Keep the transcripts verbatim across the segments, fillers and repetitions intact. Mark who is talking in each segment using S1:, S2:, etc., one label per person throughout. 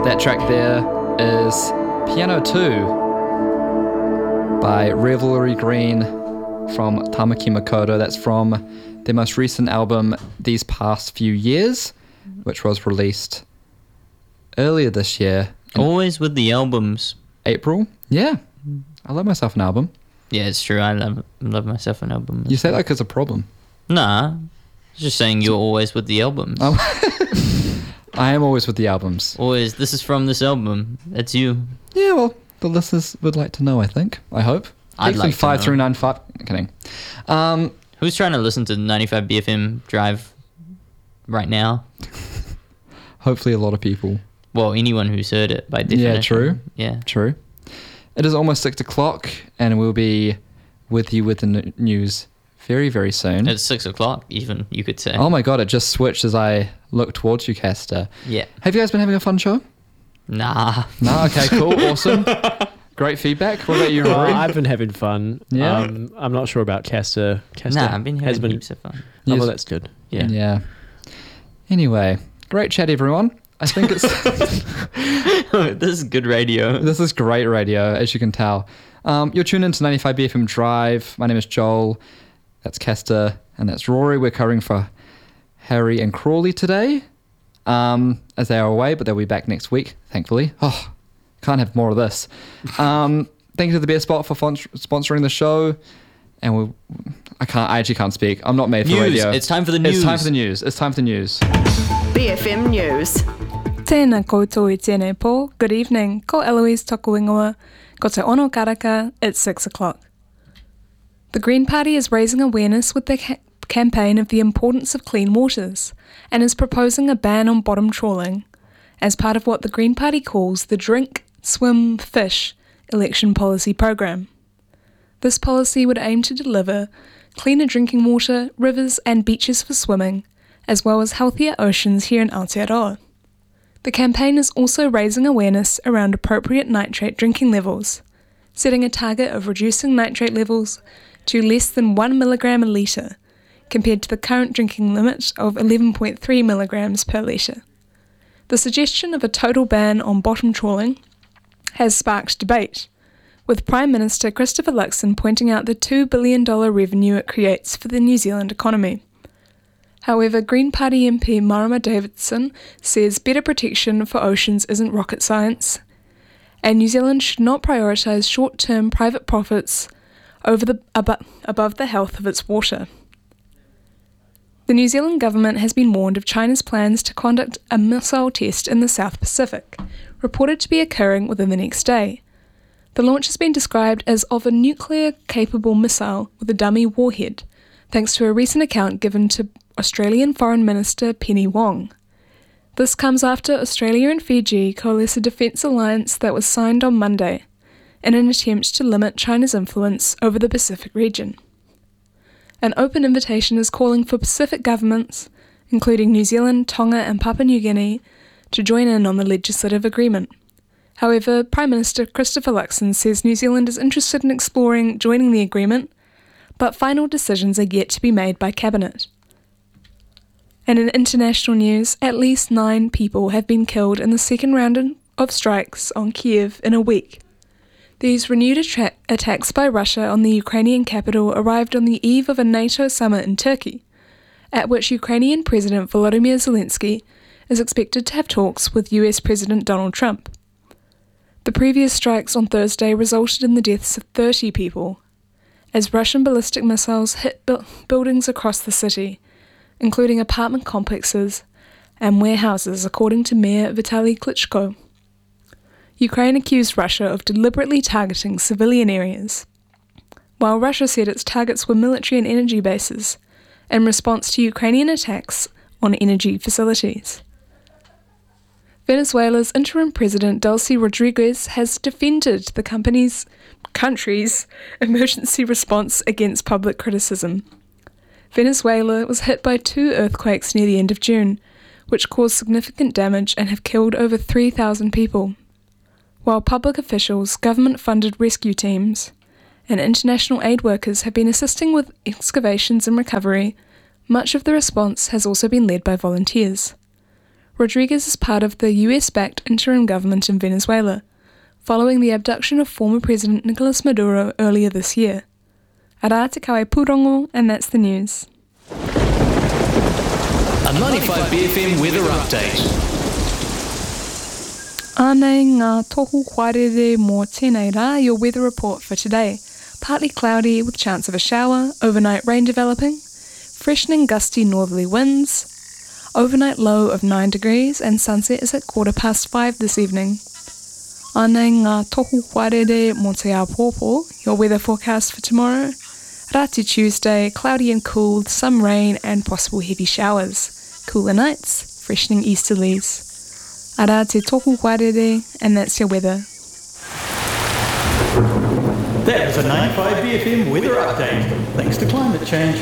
S1: That track there is Piano two by Revelry Green from Tamaki Makoto. That's from their most recent album, These Past Few Years, which was released earlier this year.
S2: Always with the albums.
S1: April. Yeah. I love myself an album.
S2: Yeah, it's true. I love love myself an album.
S1: You say that like it's a problem.
S2: Nah. I was just saying you're always with the albums.
S1: Oh. I am always with the albums.
S2: Always, this is from this album. That's you.
S1: Yeah, well, the listeners would like to know, I think. I hope.
S2: I'd like to
S1: five
S2: know.
S1: three nine five. Kidding. Um,
S2: Who's trying to listen to ninety-five B F M Drive right now?
S1: Hopefully a lot of people.
S2: Well, anyone who's heard it, by definition.
S1: Yeah, true.
S2: Yeah.
S1: True. It is almost six o'clock, and we'll be with you with the n- news very, very soon.
S2: It's six o'clock, even, you could say.
S1: Oh my god, it just switched as I look towards you, Castor.
S2: Yeah.
S1: Have you guys been having a fun show?
S2: Nah.
S1: No? Okay, cool. Awesome. Great feedback. What about you,
S3: Well,
S1: Rory?
S3: I've been having fun.
S1: Yeah.
S3: Um, I'm not sure about Castor. Castor
S2: Nah, I've been
S3: has
S2: having
S3: been,
S2: heaps of fun.
S3: Oh,
S1: Yes.
S3: well, that's good. Yeah.
S1: Yeah. Anyway, great chat, everyone. I think it's...
S2: This is good radio.
S1: This is great radio, as you can tell. Um, you're tuned into ninety-five B F M Drive. My name is Joel. That's Castor, and that's Rory. We're covering for Harry and Crawley today, um, as they are away, but they'll be back next week, thankfully. Oh, can't have more of this. Um, thank you to the Beer Spot for fon- sponsoring the show. And we, I can't. I actually can't speak. I'm not made for
S2: News.
S1: radio.
S2: It's time for the news.
S1: It's time for the news. It's time for the news.
S4: B F M News.
S5: Tēnā koutou i tēnei pō. Good evening. Ko Eloise toku ingoa. Ko te ono karaka. It's six o'clock. The Green Party is raising awareness with their ca- campaign of the importance of clean waters and is proposing a ban on bottom trawling as part of what the Green Party calls the Drink, Swim, Fish election policy program. This policy would aim to deliver cleaner drinking water, rivers and beaches for swimming, as well as healthier oceans here in Aotearoa. The campaign is also raising awareness around appropriate nitrate drinking levels, setting a target of reducing nitrate levels to less than one milligram a litre, compared to the current drinking limit of eleven point three milligrams per litre. The suggestion of a total ban on bottom trawling has sparked debate, with Prime Minister Christopher Luxon pointing out the two billion dollars revenue it creates for the New Zealand economy. However, Green Party M P Marama Davidson says better protection for oceans isn't rocket science, and New Zealand should not prioritise short-term private profits over the abo- above the health of its water. The New Zealand government has been warned of China's plans to conduct a missile test in the South Pacific, reported to be occurring within the next day. The launch has been described as of a nuclear-capable missile with a dummy warhead, thanks to a recent account given to Australian Foreign Minister Penny Wong. This comes after Australia and Fiji coalesce a defence alliance that was signed on Monday in an attempt to limit China's influence over the Pacific region. An open invitation is calling for Pacific governments, including New Zealand, Tonga and Papua New Guinea, to join in on the legislative agreement. However, Prime Minister Christopher Luxon says New Zealand is interested in exploring joining the agreement, but final decisions are yet to be made by Cabinet. And in international news, at least nine people have been killed in the second round of strikes on Kiev in a week. These renewed attra- attacks by Russia on the Ukrainian capital arrived on the eve of a NATO summit in Turkey, at which Ukrainian President Volodymyr Zelensky is expected to have talks with U S President Donald Trump. The previous strikes on Thursday resulted in the deaths of thirty people, as Russian ballistic missiles hit bu- buildings across the city, including apartment complexes and warehouses, according to Mayor Vitaly Klitschko. Ukraine accused Russia of deliberately targeting civilian areas, while Russia said its targets were military and energy bases in response to Ukrainian attacks on energy facilities. Venezuela's interim president Delcy Rodriguez has defended the company's country's emergency response against public criticism. Venezuela was hit by two earthquakes near the end of June, which caused significant damage and have killed over three thousand people. While public officials, government-funded rescue teams, and international aid workers have been assisting with excavations and recovery, much of the response has also been led by volunteers. Rodriguez is part of the U S-backed interim government in Venezuela, following the abduction of former President Nicolas Maduro earlier this year. Ara te kawe pūrongo, and that's the news.
S6: A ninety-five B F M weather update.
S5: Ānei ngā tohu whaere mō tēnei rā, your weather report for today. Partly cloudy with chance of a shower, overnight rain developing, freshening gusty northerly winds, overnight low of nine degrees, and sunset is at quarter past five this evening. Ānei ngā tohu whaere mō te āpōpō, your weather forecast for tomorrow. Rāti Tuesday, cloudy and cool, some rain and possible heavy showers. Cooler nights, freshening easterlies. Ara te tohu whaere, and that's your weather.
S7: That was a ninety-five B F M weather update, thanks to climate change.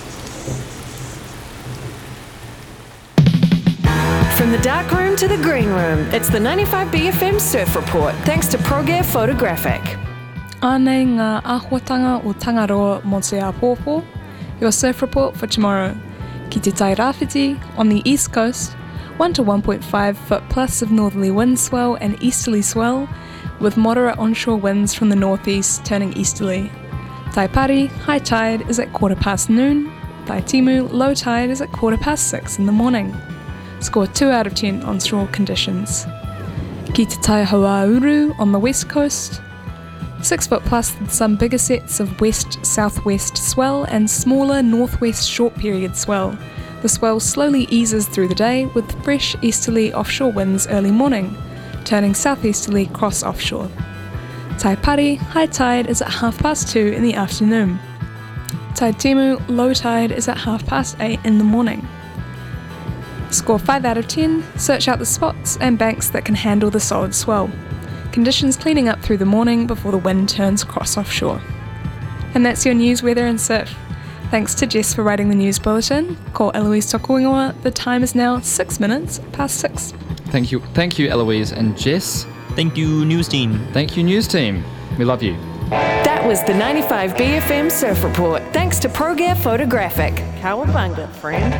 S4: From the dark room to the green room, it's the ninety-five B F M surf report, thanks to ProGear Photographic.
S5: Ānei ngā āhuatanga o Tangaroa mō te āpōpō, your surf report for tomorrow. Ki te Tairāwhiti, on the east coast, one to one point five foot plus of northerly wind swell and easterly swell, with moderate onshore winds from the northeast turning easterly. Taipari, high tide is at quarter past noon. Taitimu, low tide is at quarter past six in the morning. Score two out of ten on shore conditions. Ki te Taihoauru on the west coast, six foot plus with some bigger sets of west-southwest swell and smaller northwest short period swell. The swell slowly eases through the day with fresh easterly offshore winds early morning, turning southeasterly cross offshore. Taipari, high tide is at half past two in the afternoon. Taitimu, low tide is at half past eight in the morning. Score five out of ten, search out the spots and banks that can handle the solid swell. Conditions cleaning up through the morning before the wind turns cross offshore. And that's your news, weather and surf. Thanks to Jess for writing the news bulletin. Ko Eloise Tokuingoa. The time is now six minutes past six.
S1: Thank you, thank you, Eloise and Jess.
S2: Thank you, news team.
S1: Thank you, news team. We love you.
S4: That was the ninety-five B F M surf report, thanks to ProGear Photographic. Kawabunga, friend.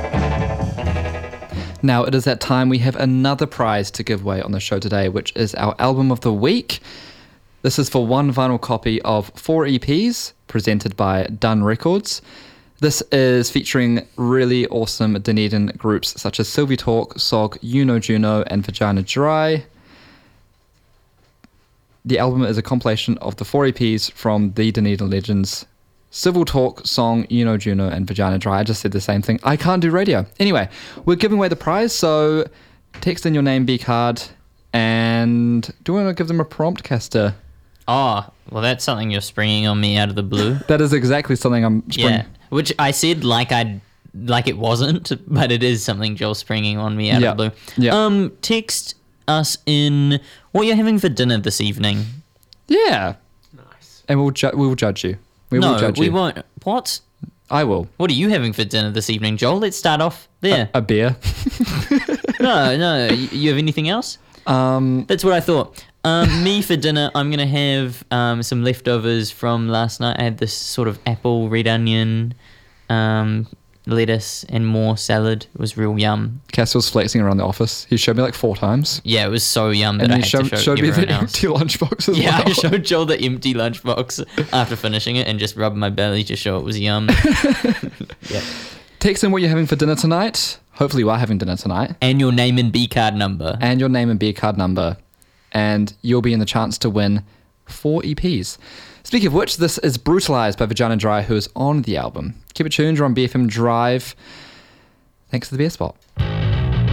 S1: Now it is that time we have another prize to give away on the show today, which is our album of the week. This is for one vinyl copy of four E Ps presented by Dun Records. This is featuring really awesome Dunedin groups such as Sylvie Talk, Sog, Uno Juno, and Vagina Dry. The album is a compilation of the four E Ps from the Dunedin legends Civil Talk, Song, Uno Juno, and Vagina Dry. I just said the same thing. I can't do radio. Anyway, we're giving away the prize, so text in your name, B card, and do you want to give them a prompt, Caster?
S2: Oh, well, that's something you're springing on me out of the blue.
S1: That is exactly something I'm spring-
S2: Yeah, which I said like I like it wasn't, but it is something Joel springing on me out
S1: Yeah.
S2: of the blue.
S1: Yeah.
S2: Um, text us in what you're having for dinner this evening.
S1: Yeah. Nice. And we'll ju- we will judge you. We
S2: no,
S1: will judge
S2: we
S1: you.
S2: won't. What?
S1: I will.
S2: What are you having for dinner this evening, Joel? Let's start off there.
S1: A, a beer.
S2: no, no. You, you have anything else?
S1: Um,
S2: That's what I thought. Um, me for dinner, I'm going to have um, some leftovers from last night. I had this sort of apple, red onion, um, lettuce, and more salad. It was real yum.
S1: Cass was flexing around the office. He showed me like four times.
S2: Yeah, it was so yum that
S1: And
S2: I
S1: he
S2: had
S1: showed,
S2: to show
S1: showed me
S2: everyone
S1: the
S2: else.
S1: empty lunchbox as
S2: Yeah,
S1: well.
S2: I showed Joel the empty lunchbox after finishing it and just rubbed my belly to show it was yum. Yeah.
S1: Text in what you're having for dinner tonight. Hopefully you are having dinner tonight.
S2: And your name and B card number.
S1: And your name and beer card number. And you'll be in the chance to win four E Ps. Speaking of which, this is Brutalized by Vagina Dry, who is on the album. Keep it tuned, you're on B F M Drive. Thanks to the beer spot.